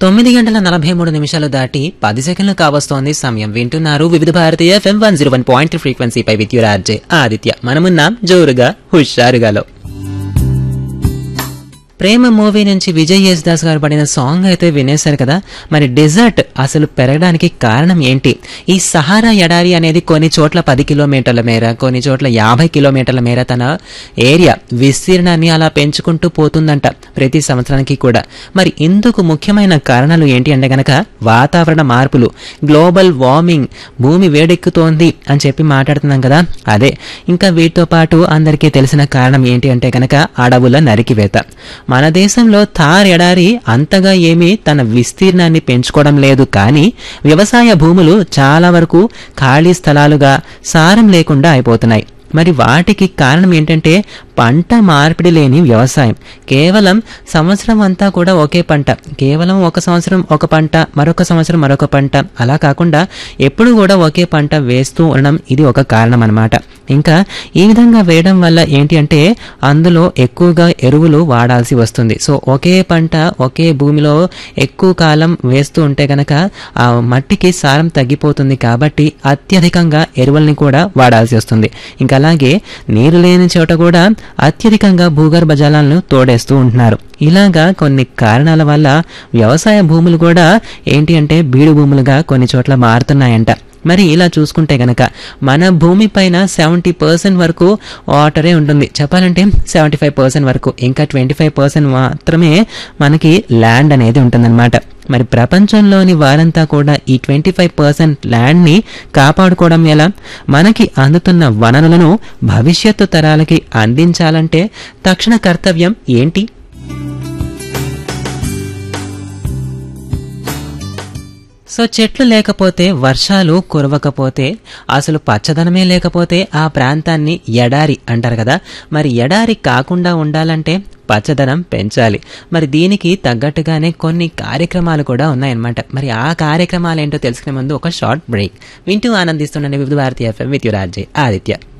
9:43 దాటి 10 సెకండ్లు కావస్తోంది సమయం. వింటున్నారు వివిధ భారతీయ FM 101.3 ఫ్రీక్వెన్సీపై with your RJ Aditya. మనమున్నాం జోరుగా హుషారుగాలో. ప్రేమ మూవీ నుంచి విజయ్ యేసుదాస్ గారు పడిన సాంగ్ అయితే వినేశారు కదా. మరి డెజర్ట్ అసలు పెరగడానికి కారణం ఏంటి? ఈ సహారా ఎడారి అనేది కొన్ని చోట్ల 10 కిలోమీటర్ల మేర, కొన్ని చోట్ల 50 కిలోమీటర్ల మేర తన ఏరియా విస్తీర్ణాన్ని అలా పెంచుకుంటూ పోతుందంట ప్రతి సంవత్సరానికి కూడా. మరి ఇందుకు ముఖ్యమైన కారణాలు ఏంటి అంటే గనక వాతావరణ మార్పులు, గ్లోబల్ వార్మింగ్, భూమి వేడెక్కుతోంది అని చెప్పి మాట్లాడుతున్నాం కదా, అదే. ఇంకా వీటితో పాటు అందరికీ తెలిసిన కారణం ఏంటి అంటే గనక అడవుల నరికివేత. మన దేశంలో థార్ ఎడారి అంతగా ఏమీ తన విస్తీర్ణాన్ని పెంచుకోవడం లేదు, కానీ వ్యవసాయ భూములు చాలా వరకు ఖాళీ స్థలాలుగా సారం లేకుండా అయిపోతున్నాయి. మరి వాటికి కారణం ఏంటంటే పంట మార్పిడి లేని వ్యవసాయం. కేవలం సంవత్సరం అంతా కూడా ఒకే పంట, కేవలం ఒక సంవత్సరం ఒక పంట, మరొక సంవత్సరం మరొక పంట, అలా కాకుండా ఎప్పుడు కూడా ఒకే పంట వేస్తూ ఉండడం ఇది ఒక కారణం అన్నమాట. ఇంకా ఈ విధంగా వేయడం వల్ల ఏంటి అంటే అందులో ఎక్కువగా ఎరువులు వాడాల్సి వస్తుంది. సో ఒకే పంట ఒకే భూమిలో ఎక్కువ కాలం వేస్తూ ఉంటే గనక ఆ మట్టికి సారం తగ్గిపోతుంది, కాబట్టి అత్యధికంగా ఎరువుల్ని కూడా వాడాల్సి వస్తుంది. ఇంకా అలాగే నీరు లేని చోట కూడా అత్యధికంగా భూగర్భ జలాలను తోడేస్తూ ఉంటున్నారు. ఇలాగా కొన్ని కారణాల వల్ల వ్యవసాయ భూములు కూడా ఏంటి అంటే బీడు భూములుగా కొన్ని చోట్ల మారుతున్నాయంట. మరి ఇలా చూసుకుంటే గనక మన భూమి పైన 70% వరకు వాటరే ఉంటుంది. చెప్పాలంటే 75% వరకు, ఇంకా 25% మాత్రమే మనకి ల్యాండ్ అనేది ఉంటుందన్నమాట. మరి ప్రపంచంలోని వారంతా కూడా ఈ 25% ల్యాండ్ని కాపాడుకోవడం ఎలా? మనకి అందుతున్న వనరులను భవిష్యత్తు తరాలకి అందించాలంటే తక్షణ కర్తవ్యం ఏంటి? సో చెట్లు లేకపోతే, వర్షాలు కురవకపోతే, అసలు పచ్చదనమే లేకపోతే ఆ ప్రాంతాన్ని ఎడారి అంటారు కదా. మరి ఎడారి కాకుండా ఉండాలంటే పచ్చదనం పెంచాలి. మరి దీనికి తగ్గట్టుగానే కొన్ని కార్యక్రమాలు కూడా ఉన్నాయన్నమాట. మరి ఆ కార్యక్రమాలు ఏంటో తెలుసుకునే ముందు ఒక షార్ట్ బ్రేక్ వింటూ ఆనందిస్తుండండి వివిధ భారతీయ FM with your RJ Aditya.